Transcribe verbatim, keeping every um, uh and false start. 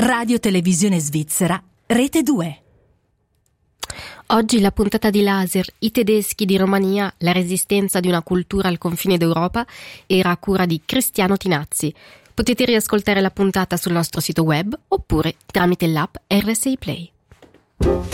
Radio Televisione Svizzera, Rete due. Oggi la puntata di Laser, i tedeschi di Romania, la resistenza di una cultura al confine d'Europa, era a cura di Cristiano Tinazzi. Potete riascoltare la puntata sul nostro sito web oppure tramite l'app R S I Play.